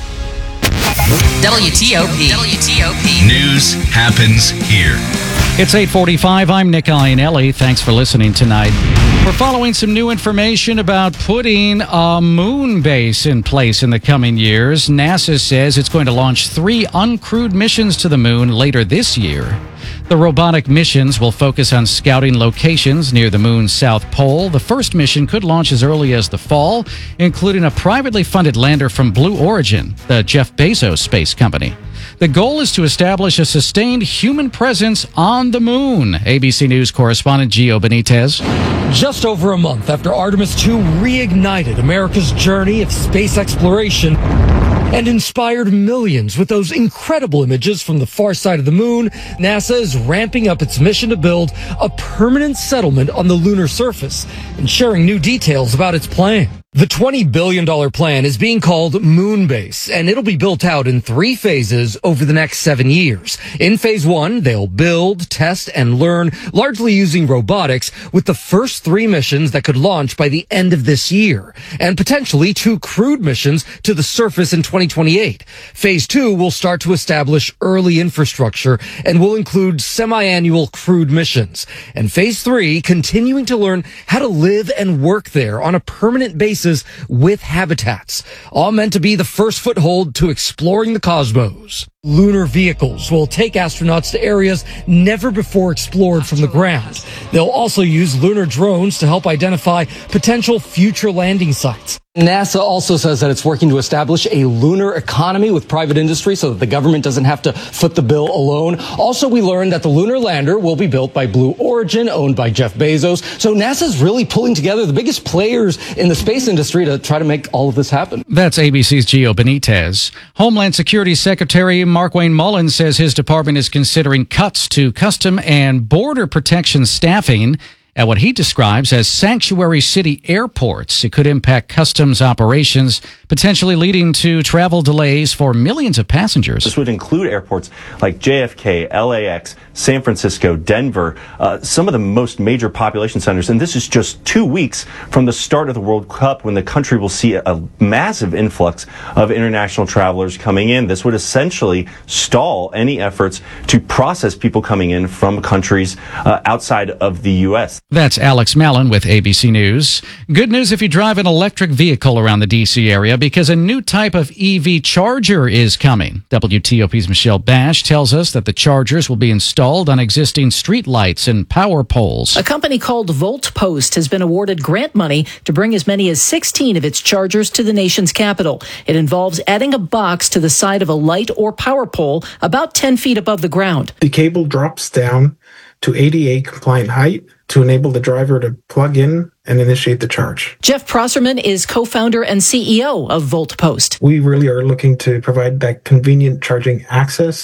W T O P. W T O P. News happens here. It's eight forty-five. I'm Nick Iannelli. Thanks for listening tonight. We're following some new information about putting a moon base in place in the coming years. NASA says it's going to launch three uncrewed missions to the moon later this year. The robotic missions will focus on scouting locations near the moon's south pole. The first mission could launch as early as the fall, including a privately funded lander from Blue Origin, the Jeff Bezos space company. The goal is to establish a sustained human presence on the moon. A B C News correspondent Gio Benitez. Just over a month after Artemis two reignited America's journey of space exploration and inspired millions with those incredible images from the far side of the moon, NASA is ramping up its mission to build a permanent settlement on the lunar surface and sharing new details about its plan. The twenty billion dollars plan is being called Moonbase, and it'll be built out in three phases over the next seven years. In phase one, they'll build, test, and learn, largely using robotics, with the first three missions that could launch by the end of this year, and potentially two crewed missions to the surface in twenty twenty-eight. Phase two will start to establish early infrastructure and will include semi-annual crewed missions. And phase three, continuing to learn how to live and work there on a permanent basis with habitats, all meant to be the first foothold to exploring the cosmos. Lunar vehicles will take astronauts to areas never before explored from the ground. They'll also use lunar drones to help identify potential future landing sites. NASA also says that it's working to establish a lunar economy with private industry so that the government doesn't have to foot the bill alone. Also, we learned that the lunar lander will be built by Blue Origin, owned by Jeff Bezos. So NASA's really pulling together the biggest players in the space industry to try to make all of this happen. That's A B C's Gio Benitez. Homeland Security Secretary Markwayne Mullins says his department is considering cuts to custom and border protection staffing at what he describes as sanctuary city airports. It could impact customs operations, potentially leading to travel delays for millions of passengers. This would include airports like J F K, L A X, San Francisco, Denver, uh, some of the most major population centers. And this is just two weeks from the start of the World Cup, when the country will see a, a massive influx of international travelers coming in. This would essentially stall any efforts to process people coming in from countries uh, outside of the U S. That's Alex Mallon with A B C News. Good news if you drive an electric vehicle around the D C area, because a new type of E V charger is coming. W T O P's Michelle Bash tells us that the chargers will be installed on existing street lights and power poles. A company called VoltPost has been awarded grant money to bring as many as sixteen of its chargers to the nation's capital. It involves adding a box to the side of a light or power pole about ten feet above the ground. The cable drops down to A D A compliant height to enable the driver to plug in and initiate the charge. Jeff Prosserman is co-founder and C E O of VoltPost. We really are looking to provide that convenient charging access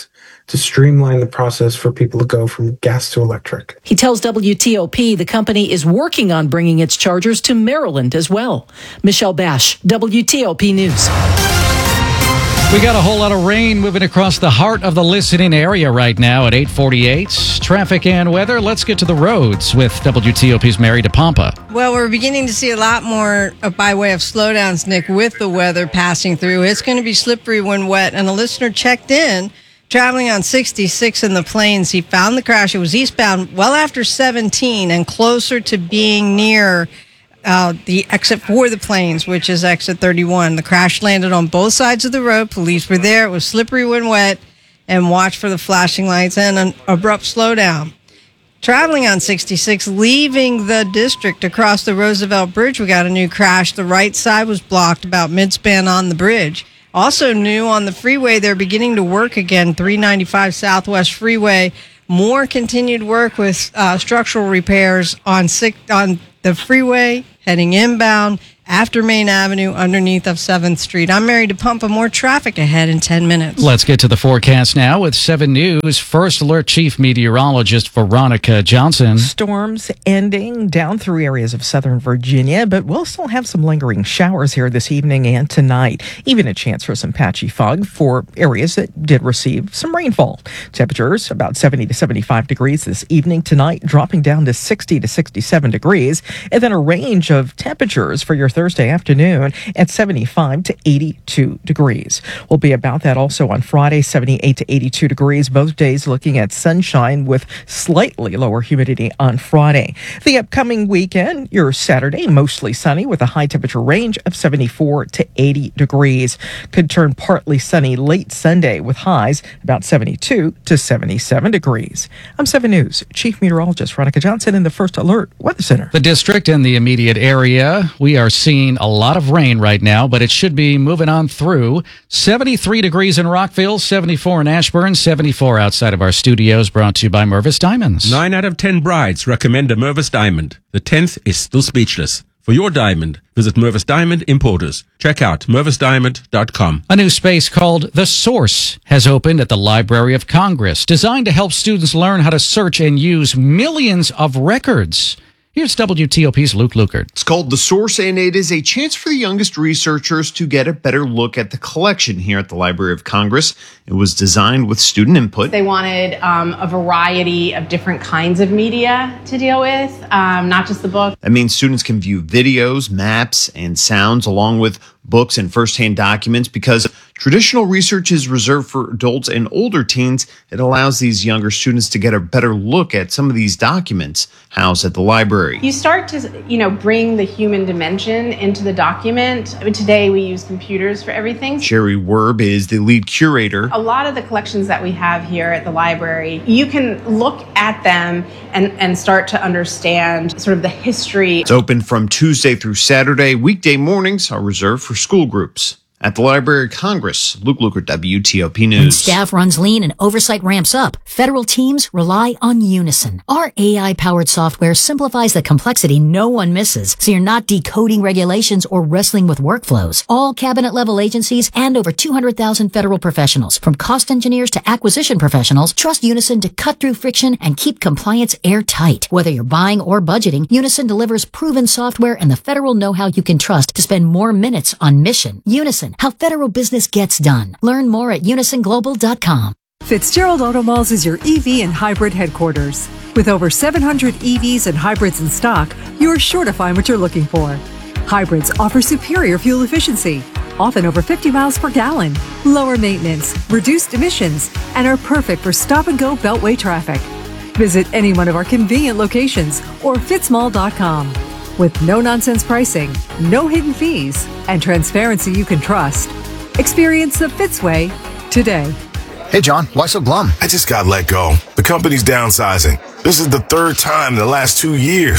to streamline the process for people to go from gas to electric. He tells W T O P the company is working on bringing its chargers to Maryland as well. Michelle Bash, W T O P News. We got a whole lot of rain moving across the heart of the listening area right now at eight forty-eight. Traffic and weather. Let's get to the roads with W T O P's Mary DePompa. Well, we're beginning to see a lot more uh, by way of slowdowns, Nick, with the weather passing through. It's going to be slippery when wet. And a listener checked in, traveling on sixty-six in the Plains. He found the crash. It was eastbound well after seventeen and closer to being near Uh, the exit for the Plains, which is exit thirty-one. The crash landed on both sides of the road. Police were there. It was slippery when wet, and watch for the flashing lights and an abrupt slowdown. Traveling on sixty-six, leaving the district across the Roosevelt Bridge, we got a new crash. The right side was blocked about mid-span on the bridge. Also new on the freeway, they're beginning to work again, three ninety-five Southwest Freeway. More continued work with uh, structural repairs on six, on the freeway heading inbound after Main Avenue underneath of seventh Street. I'm Mary DePompa. More traffic ahead in ten minutes. Let's get to the forecast now with seven News First Alert Chief Meteorologist Veronica Johnson. Storms ending down through areas of southern Virginia, but we'll still have some lingering showers here this evening and tonight. Even a chance for some patchy fog for areas that did receive some rainfall. Temperatures about seventy to seventy-five degrees this evening. Tonight dropping down to sixty to sixty-seven degrees. And then a range of temperatures for your Thursday afternoon at seventy-five to eighty-two degrees. We'll be about that also on Friday, seventy-eight to eighty-two degrees. Both days looking at sunshine with slightly lower humidity on Friday. The upcoming weekend, your Saturday, mostly sunny with a high temperature range of seventy-four to eighty degrees. Could turn partly sunny late Sunday with highs about seventy-two to seventy-seven degrees. I'm seven News Chief Meteorologist Veronica Johnson in the First Alert Weather Center. The district and the immediate area, we are seeing a lot of rain right now, but it should be moving on through. seventy-three degrees in Rockville, seventy-four in Ashburn, seventy-four outside of our studios, brought to you by Mervis Diamonds. Nine out of ten brides recommend a Mervis Diamond. The tenth is still speechless. For your diamond, visit Mervis Diamond Importers. Check out mervis diamond dot com. A new space called The Source has opened at the Library of Congress, designed to help students learn how to search and use millions of records. Here's W T O P's Luke Lukert. It's called The Source, and it is a chance for the youngest researchers to get a better look at the collection here at the Library of Congress. It was designed with student input. They wanted um, a variety of different kinds of media to deal with, um, not just the book. That means students can view videos, maps, and sounds along with books and firsthand documents. Because traditional research is reserved for adults and older teens, it allows these younger students to get a better look at some of these documents housed at the library. You start to, you know, bring the human dimension into the document. I mean, today we use computers for everything. Sherry Werb is the lead curator. A lot of the collections that we have here at the library, you can look at them and, and start to understand sort of the history. It's open from Tuesday through Saturday. Weekday mornings are reserved for school groups. At the Library of Congress, Luke Lukert, W T O P News. When staff runs lean and oversight ramps up, federal teams rely on Unison. Our A I-powered software simplifies the complexity no one misses, so you're not decoding regulations or wrestling with workflows. All cabinet-level agencies and over two hundred thousand federal professionals, from cost engineers to acquisition professionals, trust Unison to cut through friction and keep compliance airtight. Whether you're buying or budgeting, Unison delivers proven software and the federal know-how you can trust to spend more minutes on mission. Unison, how federal business gets done. Learn more at unison global dot com. Fitzgerald Auto Malls is your E V and hybrid headquarters. With over seven hundred E Vs and hybrids in stock, you're sure to find what you're looking for. Hybrids offer superior fuel efficiency, often over fifty miles per gallon, lower maintenance, reduced emissions, and are perfect for stop-and-go beltway traffic. Visit any one of our convenient locations or fitzmall dot com. With no-nonsense pricing, no hidden fees, and transparency you can trust. Experience the Fitz way today. Hey, John, why so glum? I just got let go. The company's downsizing. This is the third time in the last two years.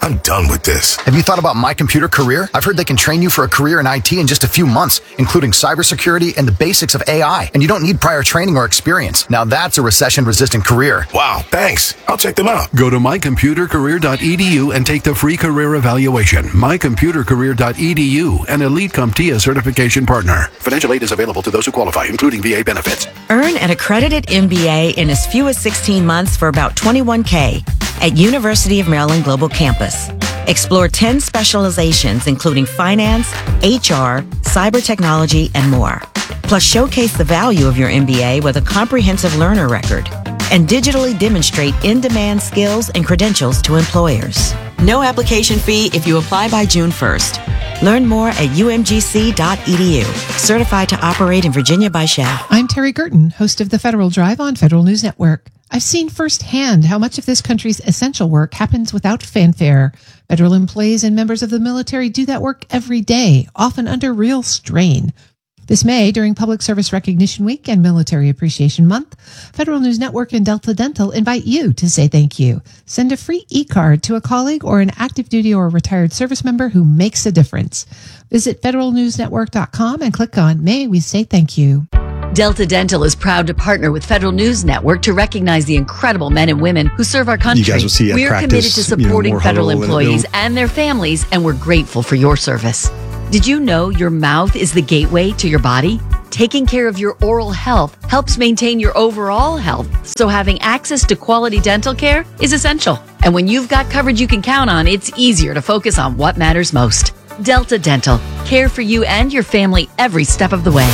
I'm done with this. Have you thought about My Computer Career? I've heard they can train you for a career in I T in just a few months, including cybersecurity and the basics of A I. And you don't need prior training or experience. Now that's a recession-resistant career. Wow, thanks. I'll check them out. Go to my computer career dot e d u and take the free career evaluation. my computer career dot e d u, an Elite CompTIA certification partner. Financial aid is available to those who qualify, including V A benefits. Earn an accredited M B A in as few as sixteen months for about twenty-one K at University of Maryland Global Campus. Explore ten specializations, including finance, H R, cyber technology, and more. Plus, showcase the value of your M B A with a comprehensive learner record and digitally demonstrate in-demand skills and credentials to employers. No application fee if you apply by June first. Learn more at u m g c dot e d u. Certified to operate in Virginia by S C H A. I'm Terry Gerton, host of the Federal Drive on Federal News Network. I've seen firsthand how much of this country's essential work happens without fanfare. Federal employees and members of the military do that work every day, often under real strain. This May, during Public Service Recognition Week and Military Appreciation Month, Federal News Network and Delta Dental invite you to say thank you. Send a free e-card to a colleague or an active duty or retired service member who makes a difference. Visit federal news network dot com and click on May We Say Thank You. Delta Dental is proud to partner with Federal News Network to recognize the incredible men and women who serve our country. You guys will see at We're practice, committed to supporting you know, federal huddle employees and and their families, and we're grateful for your service. Did you know your mouth is the gateway to your body? Taking care of your oral health helps maintain your overall health, so having access to quality dental care is essential. And when you've got coverage you can count on, it's easier to focus on what matters most. Delta Dental. Care for you and your family every step of the way.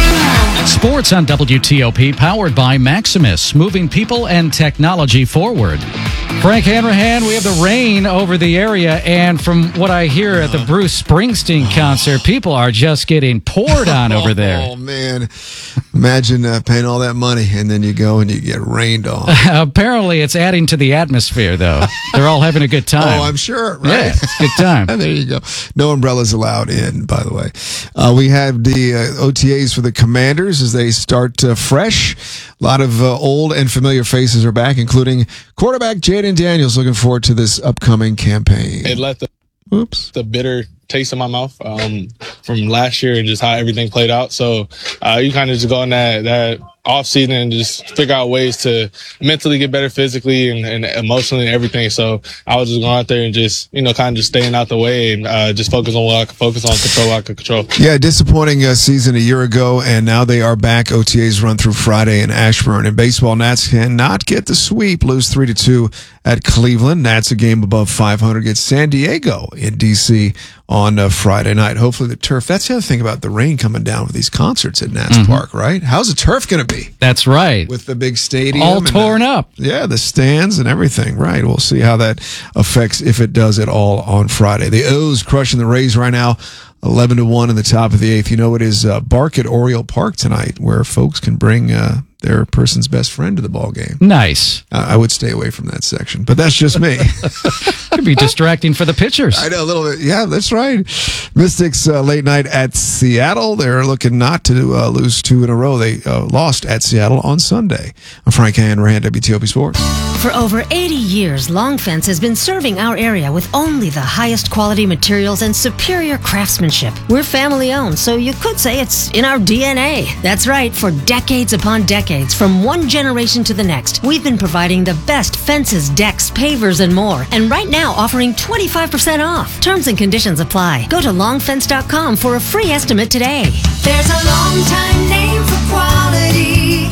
Sports on W T O P, powered by Maximus, moving people and technology forward. Frank Hanrahan, we have the rain over the area, and from what I hear at the Bruce Springsteen concert, people are just getting poured on over there. Oh, man. Imagine uh, paying all that money, and then you go and you get rained on. Apparently, it's adding to the atmosphere, though. They're all having a good time. Oh, I'm sure, right? Yeah, it's a good time. There you go. No umbrellas allowed in, by the way. Uh, we have the uh, O T As for the Commanders as they start uh, fresh. A lot of uh, old and familiar faces are back, including quarterback Jaden Daniels. Looking forward to this upcoming campaign. It left the, Oops. the bitter taste in my mouth um, from last year and just how everything played out. So uh, you kind of just go in that, that off season and just figure out ways to mentally get better physically and, and emotionally and everything. So I was just going out there and just, you know, kind of just staying out the way and uh, just focus on what I could focus on, control what I could control. Yeah, disappointing uh, season a year ago, and now they are back. O T As run through Friday in Ashburn. In baseball, Nats cannot get the sweep, lose three to two at Cleveland. Nats a game above five hundred, gets San Diego in D C on uh, Friday night. Hopefully the turf. That's the other thing about the rain coming down with these concerts at Nats mm-hmm. Park, right? How's the turf going to be? That's right. With the big stadium. All torn the, up. Yeah, the stands and everything. Right. We'll see how that affects, if it does at all, on Friday. The O's crushing the Rays right now, eleven to one in the top of the eighth. You know, it is uh, Bark at Oriole Park tonight, where folks can bring uh, their person's best friend to the ball game. Nice. Uh, I would stay away from that section, but that's just me. Could be distracting for the pitchers. I know, a little bit. Yeah, that's right. Mystics uh, late night at Seattle. They're looking not to uh, lose two in a row. They uh, lost at Seattle on Sunday. I'm Frank Hanrahan, W T O P Sports. For over eighty years, Long Fence has been serving our area with only the highest quality materials and superior craftsmanship. We're family owned, so you could say it's in our D N A. That's right, for decades upon decades, from one generation to the next, we've been providing the best fences, decks, pavers, and more. And right now, offering twenty-five percent off. Terms and conditions apply. Go to long fence dot com for a free estimate today. There's a long time name for quality.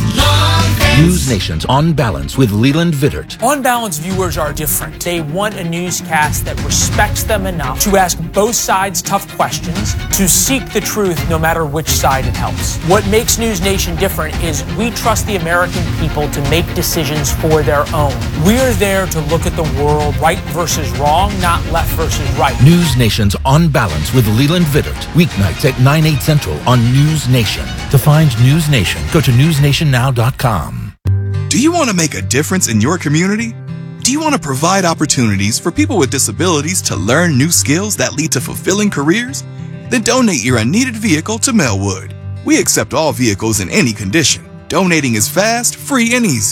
News Nation's On Balance with Leland Vittert. On Balance viewers are different. They want a newscast that respects them enough to ask both sides tough questions, to seek the truth no matter which side it helps. What makes News Nation different is we trust the American people to make decisions for their own. We're there to look at the world right versus wrong, not left versus right. News Nation's On Balance with Leland Vittert. Weeknights at nine, eight Central on News Nation. To find News Nation, go to news nation now dot com. Do you want to make a difference in your community? Do you want to provide opportunities for people with disabilities to learn new skills that lead to fulfilling careers? Then donate your unneeded vehicle to Melwood. We accept all vehicles in any condition. Donating is fast, free, and easy.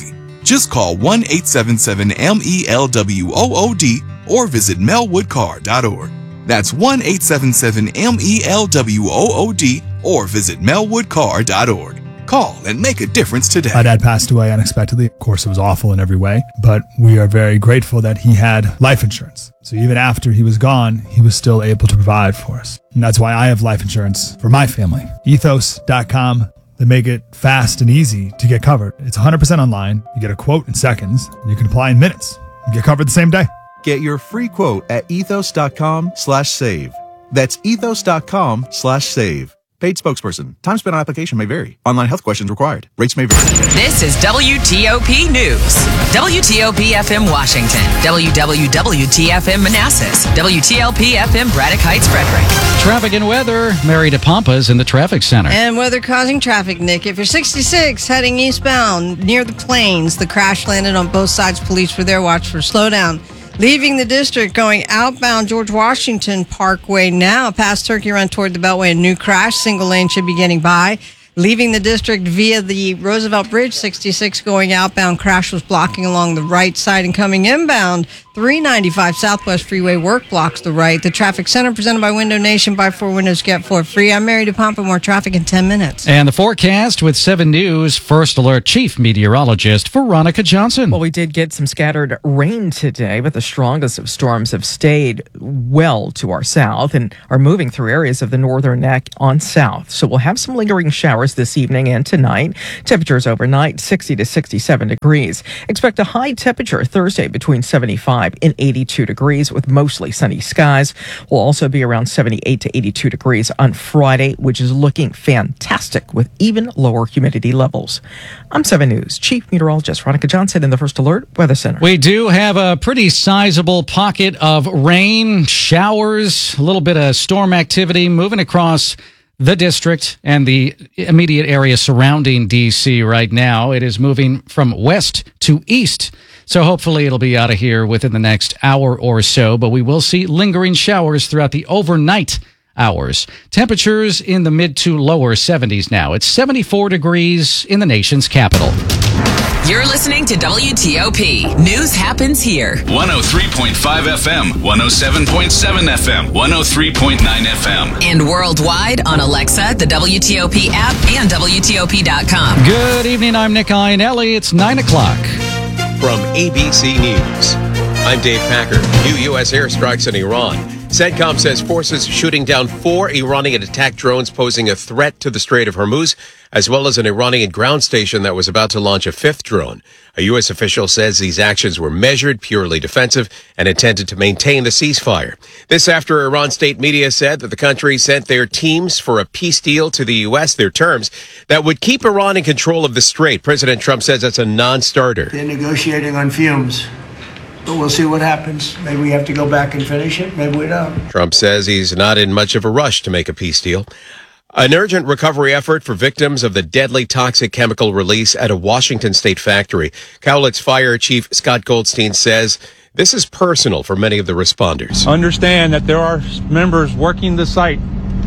Just call one eight seven seven M E L W O O D or visit mel wood car dot org. That's one eight seven seven M E L W O O D or visit mel wood car dot org. Call and make a difference today. My dad passed away unexpectedly. Of course, it was awful in every way, but we are very grateful that he had life insurance. So even after he was gone, he was still able to provide for us. And that's why I have life insurance for my family. ethos dot com. They make it fast and easy to get covered. It's one hundred percent online. You get a quote in seconds, and you can apply in minutes. You get covered the same day. Get your free quote at ethos dot com slash save. That's ethos dot com slash save. Paid spokesperson. Time spent on application may vary. Online health questions required. Rates may vary. This is W T O P News. W T O P F M Washington. W W W T F M Manassas. W T L P F M Braddock Heights, Frederick. Traffic and weather. Mary DePompas in the traffic center. And weather causing traffic, Nick. If you're sixty-six heading eastbound near the plains, the crash landed on both sides. Police were there. Watch for slowdown. Leaving the district, going outbound George Washington Parkway now, past Turkey Run toward the Beltway. A new crash. Single lane should be getting by. Leaving the district via the Roosevelt Bridge, sixty-six going outbound. Crash was blocking along the right side, and coming inbound, three ninety-five Southwest Freeway work blocks the right. The traffic center presented by Window Nation. Buy four windows, get four free. I'm Mary DePompa. More traffic in ten minutes. And the forecast with seven News First Alert Chief Meteorologist Veronica Johnson. Well, we did get some scattered rain today, but the strongest of storms have stayed well to our south and are moving through areas of the northern neck on south. So we'll have some lingering showers this evening and tonight. Temperatures overnight sixty to sixty-seven degrees. Expect a high temperature Thursday between seventy-five and eighty-two degrees with mostly sunny skies. Will also be around seventy-eight to eighty-two degrees on Friday, which is looking fantastic with even lower humidity levels. I'm seven News Chief Meteorologist Veronica Johnson in the First Alert Weather Center. We do have a pretty sizable pocket of rain, showers, a little bit of storm activity moving across the district and the immediate area surrounding D C right now. It is moving from west to east. So hopefully it'll be out of here within the next hour or so, but we will see lingering showers throughout the overnight hours. Temperatures in the mid to lower seventies now. It's seventy-four degrees in the nation's capital. You're listening to W T O P. News happens here. one oh three point five F M, one oh seven point seven F M, one oh three point nine F M. And worldwide on Alexa, the W T O P app, and W T O P dot com. Good evening. I'm Nick Iannelli. It's nine o'clock. From A B C News, I'm Dave Packer. New U S airstrikes in Iran. CENTCOM says forces shooting down four Iranian attack drones posing a threat to the Strait of Hormuz, as well as an Iranian ground station that was about to launch a fifth drone. A U S official says these actions were measured, purely defensive, and intended to maintain the ceasefire. This after Iran state media said that the country sent their teams for a peace deal to the U S, their terms, that would keep Iran in control of the strait. President Trump says that's a non-starter. They're negotiating on fumes. But we'll see what happens. Maybe we have to go back and finish it. Maybe we don't. Trump says he's not in much of a rush to make a peace deal. An urgent recovery effort for victims of the deadly toxic chemical release at a Washington state factory. Cowlitz Fire Chief Scott Goldstein says this is personal for many of the responders. Understand that there are members working the site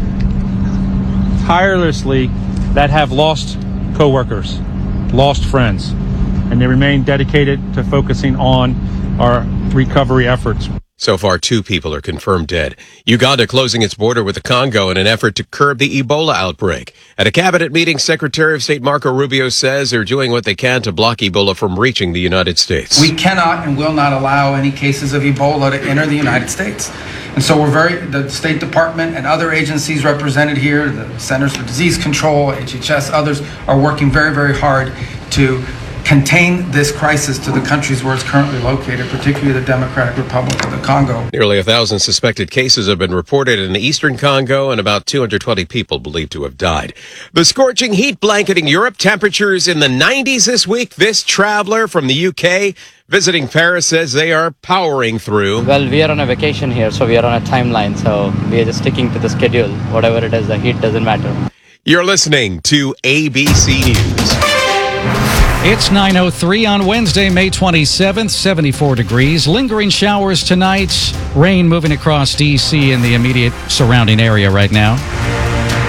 tirelessly that have lost coworkers, lost friends, and they remain dedicated to focusing on our recovery efforts. So far, two people are confirmed dead. Uganda closing its border with the Congo in an effort to curb the Ebola outbreak. At a cabinet meeting, Secretary of State Marco Rubio says they're doing what they can to block Ebola from reaching the United States. We cannot and will not allow any cases of Ebola to enter the United States. And so we're very, the State Department and other agencies represented here, the Centers for Disease Control, H H S, others are working very, very hard to contain this crisis to the countries where it's currently located, particularly the Democratic Republic of the Congo. Nearly a thousand suspected cases have been reported in the eastern Congo, and about two hundred twenty people believed to have died. The scorching heat blanketing Europe, temperatures in the nineties this week. This traveler from the U K visiting Paris says they are powering through. Well, we are on a vacation here, so we are on a timeline, so we are just sticking to the schedule. Whatever it is, the heat doesn't matter. You're listening to A B C News. It's nine oh three on Wednesday, May twenty-seventh, seventy-four degrees. Lingering showers tonight. Rain moving across D C and the immediate surrounding area right now.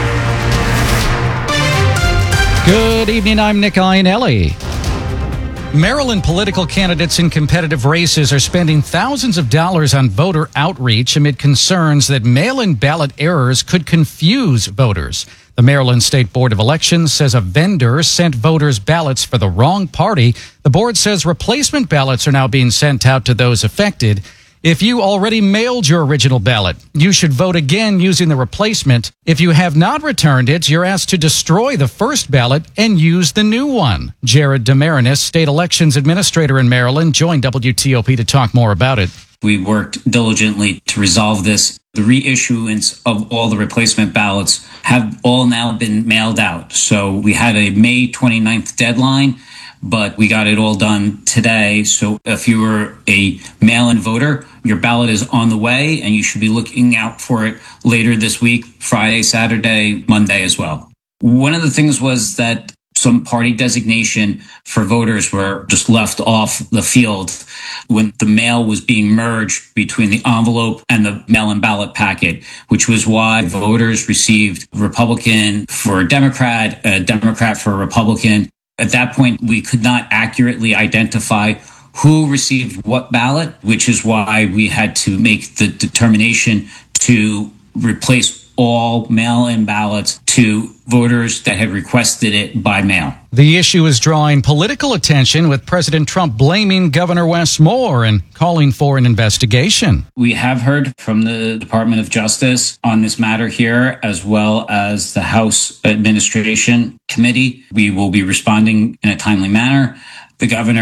Good evening, I'm Nick Iannelli. Maryland political candidates in competitive races are spending thousands of dollars on voter outreach amid concerns that mail-in ballot errors could confuse voters. The Maryland State Board of Elections says a vendor sent voters ballots for the wrong party. The board says replacement ballots are now being sent out to those affected. If you already mailed your original ballot, you should vote again using the replacement. If you have not returned it, you're asked to destroy the first ballot and use the new one. Jared Demarinis, state elections administrator in Maryland, joined W T O P to talk more about it. We worked diligently to resolve this. The reissuance of all the replacement ballots have all now been mailed out. So we had a May twenty-ninth deadline, but we got it all done today. So if you were a mail-in voter, your ballot is on the way, and you should be looking out for it later this week, Friday, Saturday, Monday as well. One of the things was that some party designation for voters were just left off the field when the mail was being merged between the envelope and the mail-in ballot packet, which was why voters received Republican for a Democrat, a Democrat for a Republican. At that point, we could not accurately identify who received what ballot, which is why we had to make the determination to replace all mail-in ballots to voters that had requested it by mail. The issue is drawing political attention, with President Trump blaming Governor Wes Moore and calling for an investigation. We have heard from the Department of Justice on this matter here, as well as the House Administration Committee. We will be responding in a timely manner. The governor